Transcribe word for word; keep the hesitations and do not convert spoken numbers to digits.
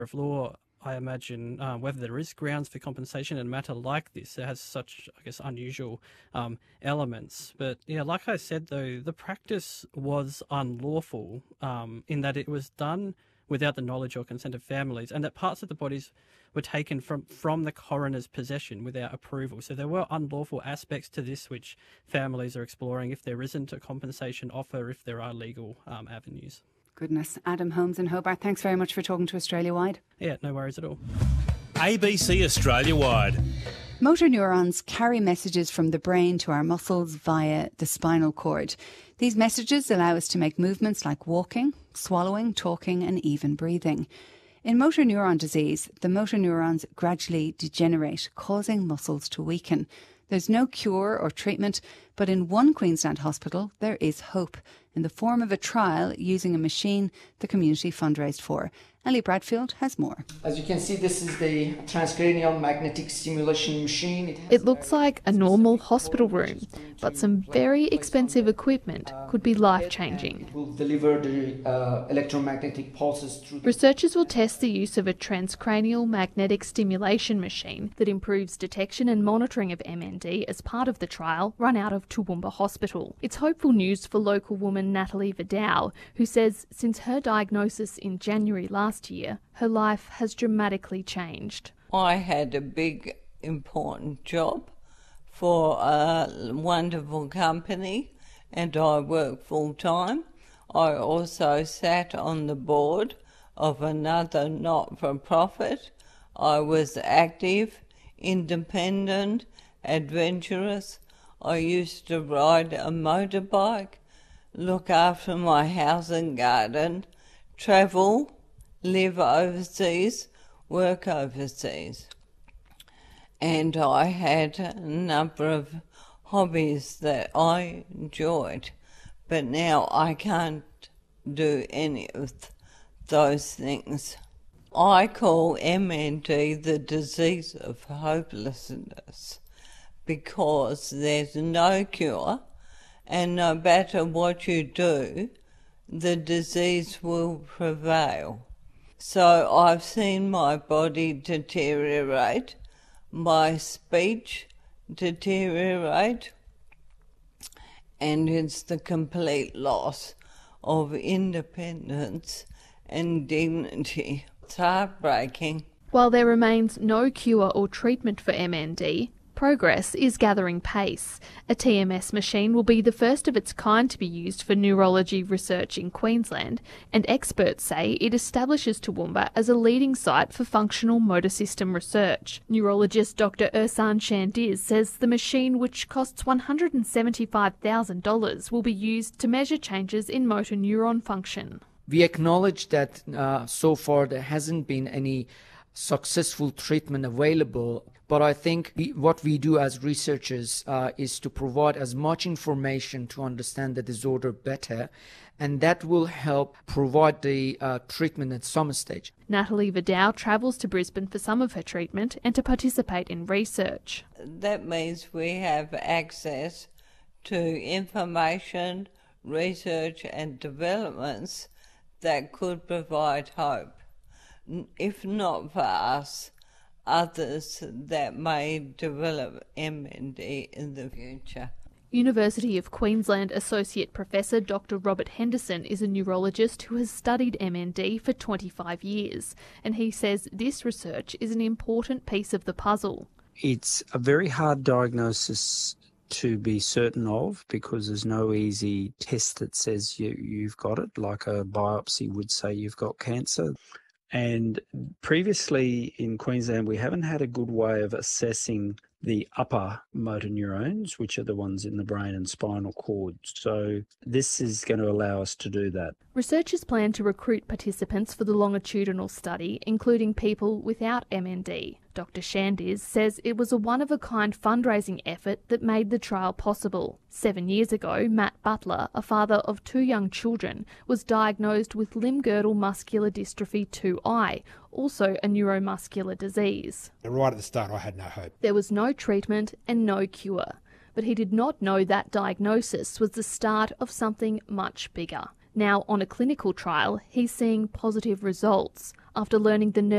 of law, I imagine, um, whether there is grounds for compensation in a matter like this. It has such, I guess, unusual um, elements. But, yeah, like I said, though, the practice was unlawful um, in that it was done without the knowledge or consent of families, and that parts of the bodies were taken from, from the coroner's possession without approval. So there were unlawful aspects to this which families are exploring if there isn't a compensation offer, if there are legal um, avenues. Goodness. Adam Holmes in Hobart, thanks very much for talking to Australia Wide. Yeah, no worries at all. A B C Australia Wide. Motor neurons carry messages from the brain to our muscles via the spinal cord. These messages allow us to make movements like walking, swallowing, talking and even breathing. In motor neuron disease, the motor neurons gradually degenerate, causing muscles to weaken. There's no cure or treatment, but in one Queensland hospital there is hope, in the form of a trial using a machine the community fundraised for. Ellie Bradfield has more. As you can see, this is the transcranial magnetic stimulation machine. It, it looks like a normal hospital room, but some very expensive equipment could be life-changing. It will deliver the uh, electromagnetic pulses through. Researchers will test the use of a transcranial magnetic stimulation machine that improves detection and monitoring of M N D as part of the trial run out of Toowoomba Hospital. It's hopeful news for local woman Natalie Vidal, who says since her diagnosis in January last Last year, her life has dramatically changed. I had a big, important job for a wonderful company and I worked full-time. I also sat on the board of another not-for-profit. I was active, independent, adventurous. I used to ride a motorbike, look after my house and garden, travel, live overseas, work overseas. And I had a number of hobbies that I enjoyed, but now I can't do any of th- those things. I call M N D the disease of hopelessness because there's no cure, and no matter what you do, the disease will prevail. So I've seen my body deteriorate, my speech deteriorate, and it's the complete loss of independence and dignity. It's heartbreaking. While there remains no cure or treatment for M N D, progress is gathering pace. A T M S machine will be the first of its kind to be used for neurology research in Queensland, and experts say it establishes Toowoomba as a leading site for functional motor system research. Neurologist Doctor Ersan Shandiz says the machine, which costs one hundred seventy-five thousand dollars, will be used to measure changes in motor neuron function. We acknowledge that uh, so far there hasn't been any successful treatment available. But I think we, what we do as researchers uh, is to provide as much information to understand the disorder better, and that will help provide the uh, treatment at some stage. Natalie Vidal travels to Brisbane for some of her treatment and to participate in research. That means we have access to information, research and developments that could provide hope. If not for us, others that may develop M N D in the future. University of Queensland Associate Professor Doctor Robert Henderson is a neurologist who has studied M N D for twenty-five years, and he says this research is an important piece of the puzzle. It's a very hard diagnosis to be certain of because there's no easy test that says you, you've got it, like a biopsy would say you've got cancer. And previously in Queensland, we haven't had a good way of assessing the upper motor neurons, which are the ones in the brain and spinal cord. So this is going to allow us to do that. Researchers plan to recruit participants for the longitudinal study, including people without M N D. Doctor Shandiz says it was a one-of-a-kind fundraising effort that made the trial possible. Seven years ago, Matt Butler, a father of two young children, was diagnosed with limb-girdle muscular dystrophy two I, also a neuromuscular disease. Right at the start, I had no hope. There was no treatment and no cure, but he did not know that diagnosis was the start of something much bigger. Now, on a clinical trial, he's seeing positive results. After learning the